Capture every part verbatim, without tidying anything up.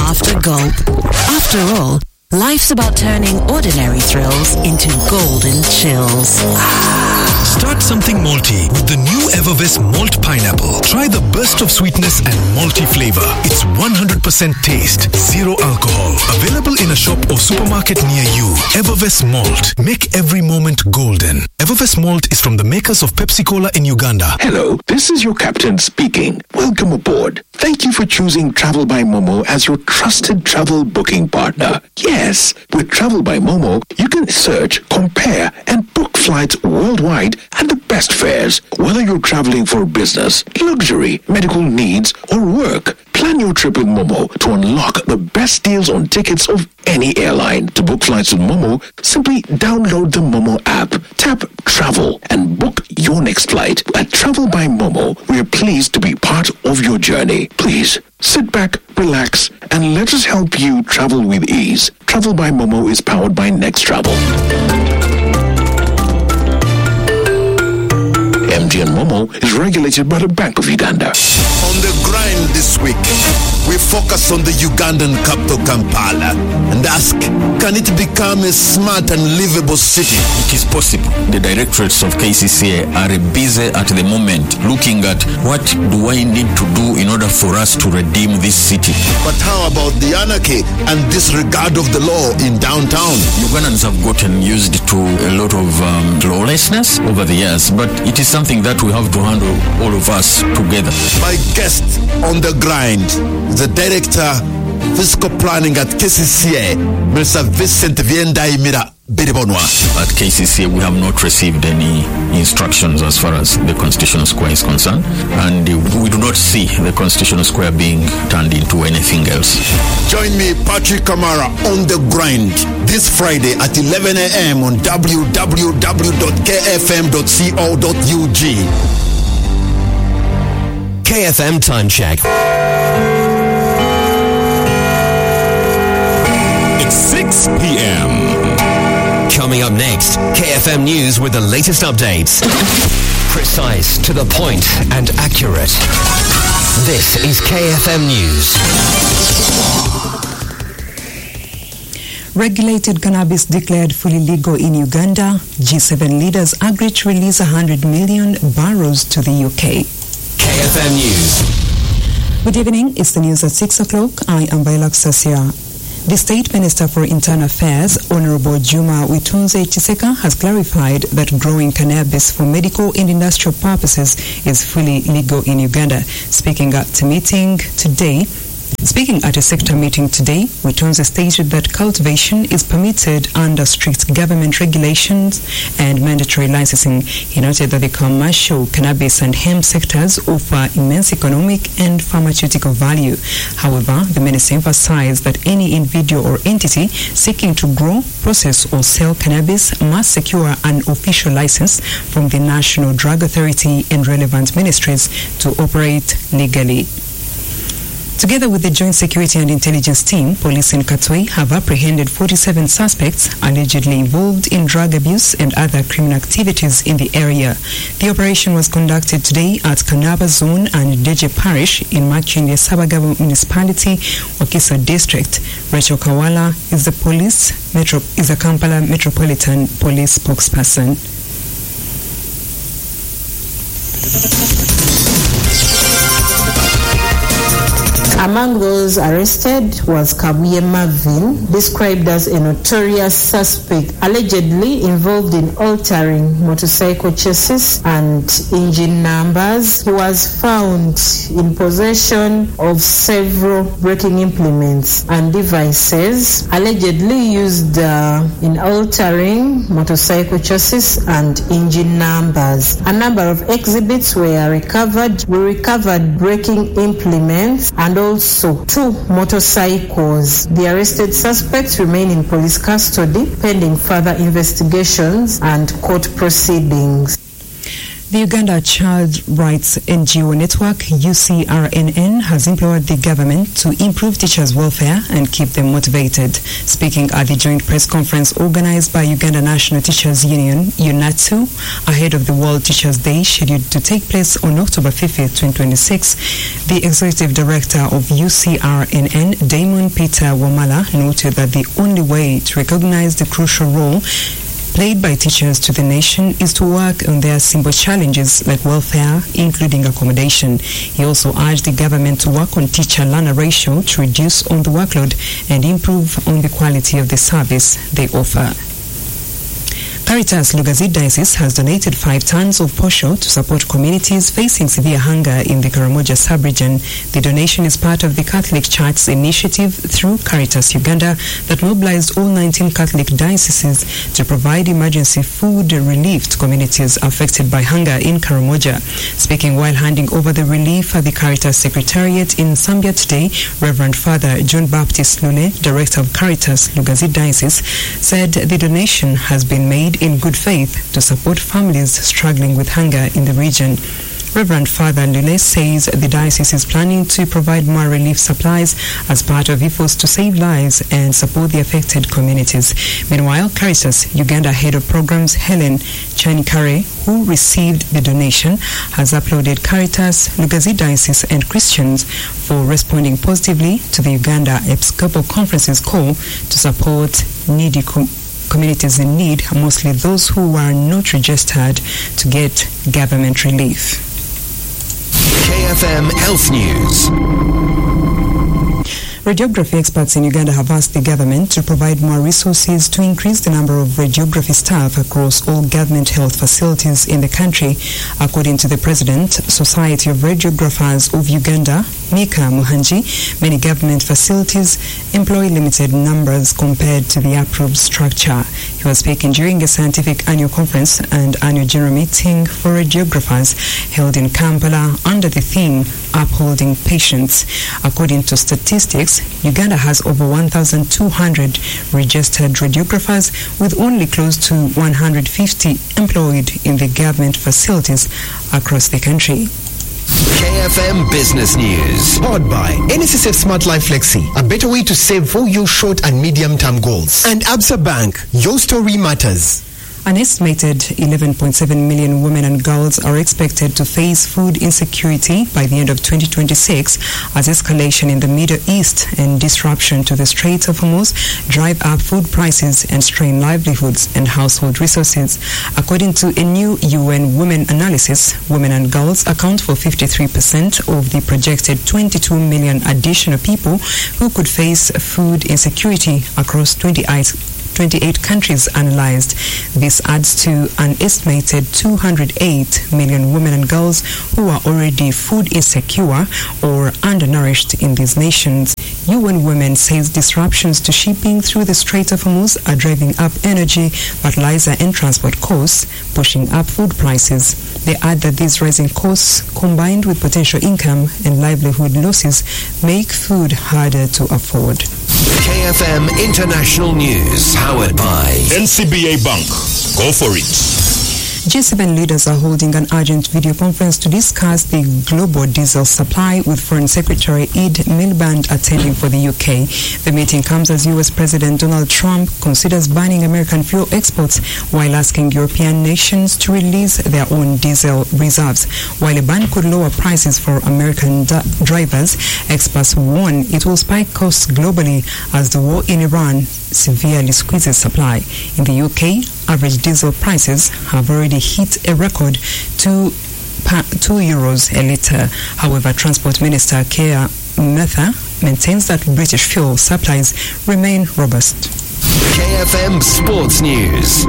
after gulp. After all, life's about turning ordinary thrills into golden chills. Start something malty with the new Evervest Malt Pineapple. Try the burst of sweetness and malty flavor. It's one hundred percent taste, zero alcohol. Available in a shop or supermarket near you. Evervest Malt. Make every moment golden. Evervest Malt is from the makers of Pepsi Cola in Uganda. Hello, this is your captain speaking. Welcome aboard. Thank you for choosing Travel by Momo as your trusted travel booking partner. Yes, with Travel by Momo, you can search, compare, and book flights worldwide at the best fares. Whether you're traveling for business, luxury, medical needs, or work, plan your trip with Momo to unlock the best deals on tickets of any airline. To book flights with Momo, simply download the Momo app, tap Travel, and book your next flight. At Travel by Momo, we are pleased to be part of your journey. Please, sit back, relax, and let us help you travel with ease. Travel by Momo is powered by Next Travel. M T N Momo is regulated by the Bank of Uganda. On the grind this week, we focus on the Ugandan capital Kampala and ask, can it become a smart and livable city? It is possible. The directorates of K C C A are busy at the moment looking at what do I need to do in order for us to redeem this city. But how about the anarchy and disregard of the law in downtown? Ugandans have gotten used to a lot of um, lawlessness over the years, but it is something that we have to handle all of us together. My guest on the grind, the director, fiscal planning at K C C A, Mister Vincent Viendaimira Biribonwa. At K C C A, we have not received any instructions as far as the Constitutional Square is concerned, and we do not see the Constitutional Square being turned into anything else. Join me, Patrick Kamara, on the grind this Friday at eleven a.m. on w w w dot k f m dot co dot u g. K F M Time Check. It's six p.m. Coming up next, K F M News with the latest updates. Precise, to the point, and accurate. This is K F M News. Regulated cannabis declared fully legal in Uganda. G seven leaders agree to release one hundred million barrels to the U K. K F M News. Good evening. It's the news at six o'clock. I am Bailak Sasia. The State Minister for Internal Affairs, Honorable Juma Witunze Chiseka, has clarified that growing cannabis for medical and industrial purposes is fully legal in Uganda. Speaking at a meeting today, Speaking at a sector meeting today, Witunze stated that cultivation is permitted under strict government regulations and mandatory licensing. He noted that the commercial cannabis and hemp sectors offer immense economic and pharmaceutical value. However, the minister emphasized that any individual or entity seeking to grow, process or sell cannabis must secure an official license from the National Drug Authority and relevant ministries to operate legally. Together with the Joint Security and Intelligence Team, police in Katoi have apprehended forty-seven suspects allegedly involved in drug abuse and other criminal activities in the area. The operation was conducted today at Kanaba Zone and Deje Parish in Makindye Sabagabo Municipality, Wakiso District. Rachel Kawala is the police metro is a Kampala Metropolitan Police spokesperson. Among those arrested was Kabuye Marvin, described as a notorious suspect, allegedly involved in altering motorcycle chassis and engine numbers. He was found in possession of several braking implements and devices allegedly used uh, in altering motorcycle chassis and engine numbers. A number of exhibits were recovered. We recovered braking implements and also Also, two motorcycles. The arrested suspects remain in police custody pending further investigations and court proceedings. The Uganda Child Rights N G O network, U C R N N, has implored the government to improve teachers' welfare and keep them motivated. Speaking at the joint press conference organized by Uganda National Teachers Union, UNATU, ahead of the World Teachers' Day scheduled to take place on October fifth, twenty twenty-six, the Executive Director of U C R N N, Damon Peter Wamala, noted that the only way to recognize the crucial role played by teachers to the nation is to work on their simple challenges like welfare, including accommodation. He also urged the government to work on teacher-learner ratio to reduce on the workload and improve on the quality of the service they offer. Caritas Lugazi Diocese has donated five tons of posho to support communities facing severe hunger in the Karamoja sub-region. The donation is part of the Catholic Church's initiative through Caritas Uganda that mobilized all nineteen Catholic dioceses to provide emergency food relief to communities affected by hunger in Karamoja. Speaking while handing over the relief at the Caritas Secretariat in Zambia today, Reverend Father John Baptist Lule, Director of Caritas Lugazi Diocese, said the donation has been made in good faith to support families struggling with hunger in the region. Reverend Father Lule says the diocese is planning to provide more relief supplies as part of efforts to save lives and support the affected communities. Meanwhile, Caritas Uganda Head of Programs Helen Chanikare, who received the donation, has applauded Caritas, Lugazi Diocese and Christians for responding positively to the Uganda Episcopal Conference's call to support needy communities. communities in need, mostly those who are not registered, to get government relief. K F M Health News. Radiography experts in Uganda have asked the government to provide more resources to increase the number of radiography staff across all government health facilities in the country. According to the President, Society of Radiographers of Uganda, Mika Muhanji, many government facilities employ limited numbers compared to the approved structure. He was speaking during a scientific annual conference and annual general meeting for radiographers held in Kampala under the theme Upholding Patients. According to statistics, Uganda has over one thousand two hundred registered radiographers, with only close to one hundred fifty employed in the government facilities across the country. K F M Business News. Powered by N S S F Smart Life Flexi, a better way to save for your short and medium term goals. And Absa Bank, your story matters. An estimated eleven point seven million women and girls are expected to face food insecurity by the end of twenty twenty-six as escalation in the Middle East and disruption to the Strait of Hormuz drive up food prices and strain livelihoods and household resources. According to a new U N Women analysis, women and girls account for fifty-three percent of the projected twenty-two million additional people who could face food insecurity across twenty-eight twenty-eight countries analyzed. This adds to an estimated two hundred eight million women and girls who are already food insecure or undernourished in these nations. U N Women says disruptions to shipping through the Strait of Hormuz are driving up energy, fertilizer and transport costs, pushing up food prices. They add that these rising costs, combined with potential income and livelihood losses, make food harder to afford. K F M International News, powered by N C B A Bank. Go for it. G seven leaders are holding an urgent video conference to discuss the global diesel supply, with Foreign Secretary Ed Miliband attending for the U K. The meeting comes as U S President Donald Trump considers banning American fuel exports while asking European nations to release their own diesel reserves. While a ban could lower prices for American d- drivers, experts warn it will spike costs globally as the war in Iran severely squeezes supply. In the U K, average diesel prices have already hit a record two, two euros a litre. However, Transport Minister Keir Mather maintains that British fuel supplies remain robust. K F M Sports News.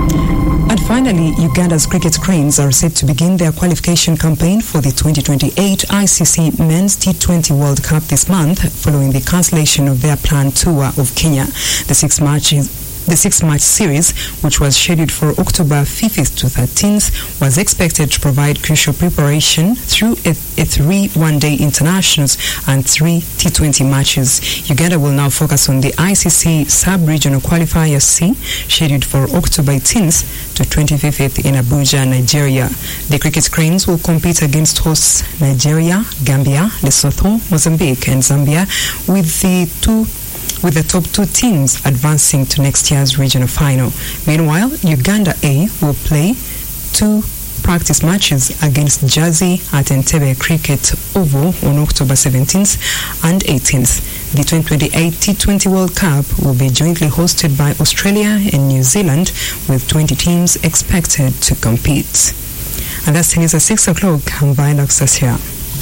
And finally, Uganda's cricket cranes are set to begin their qualification campaign for the twenty twenty-eight I C C Men's T twenty World Cup this month, following the cancellation of their planned tour of Kenya. The six matches The six-match series, which was scheduled for October fifth to thirteenth, was expected to provide crucial preparation through a, a three one-day internationals and three T twenty matches. Uganda will now focus on the I C C Sub-Regional Qualifier C, scheduled for October eighteenth to twenty-fifth in Abuja, Nigeria. The Cricket Cranes will compete against hosts Nigeria, Gambia, Lesotho, Mozambique, and Zambia, with the two with the top two teams advancing to next year's regional final. Meanwhile, Uganda A will play two practice matches against Jersey at Entebbe Cricket Oval on October seventeenth and eighteenth. The twenty twenty-eight T twenty World Cup will be jointly hosted by Australia and New Zealand, with twenty teams expected to compete. And that's news at six o'clock. I'm Violet Sasia.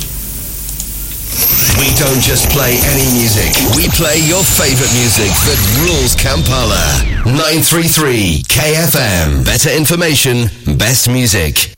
We don't just play any music. We play your favorite music that rules Kampala. nine three three K F M. Better information, best music.